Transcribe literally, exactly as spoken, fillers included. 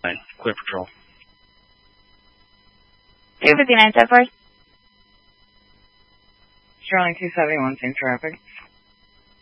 Clear patrol. two fifty-nine, set forth. Sterling two seventy-one, same traffic.